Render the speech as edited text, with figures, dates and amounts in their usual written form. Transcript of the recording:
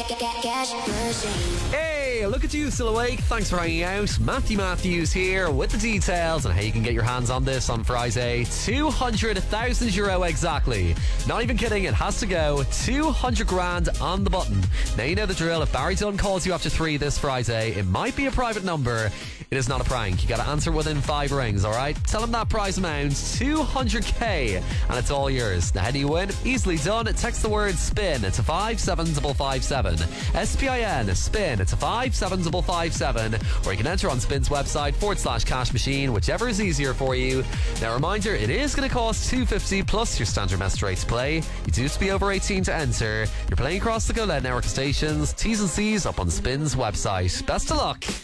Cash Machine. Hey, look at you, still awake. Thanks for hanging out. Matthew Matthews here with the details on how you can get your hands on this on Friday. €200,000 exactly. Not even kidding, it has to go. 200 grand on the button. Now you know the drill. If Barry Dunn calls you after 3 this Friday, it might be a private number. It is not a prank. You got to answer within 5 rings, alright? Tell him that prize amount, 200k, and it's all yours. Now how do you win? Easily done. Text the word SPIN to 57557. SPIN, SPIN to 57557, or you can enter on Spin's website /cash machine, whichever is easier for you. Now reminder, it is going to cost $2.50 plus your standard message rate to play. You do have to be over 18 to enter. You're playing across the Go Loud network of stations. T's and C's up on Spin's website. Best of luck.